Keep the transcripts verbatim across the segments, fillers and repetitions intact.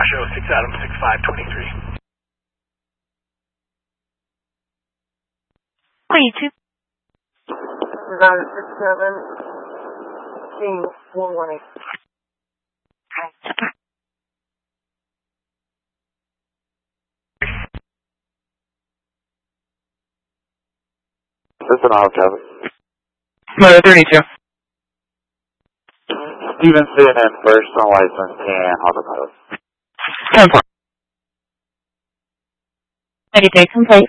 Washoe, six Adam, six five twenty-three. twenty-two. Nine six seven. Team four one eight. This is an auto traffic. Mother thirty-two. Stevenson and first on license and autopilot. ten four. ninety-three complete.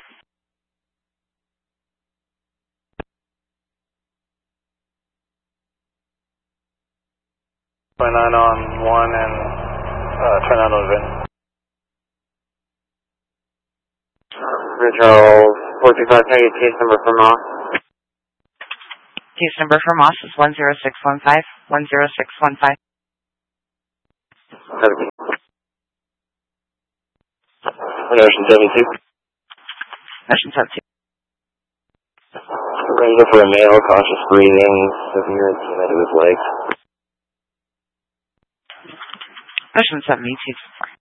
twenty-nine on one and uh, twenty-nine on event. Original four two five three, case number for Moss. Case number for Moss is one zero six one five, one zero six one five. Ocean seventy-two. Ocean seventy-two. We're going to go for a male, cautious breathing, severe ischemia to his legs. Ocean seventy-two.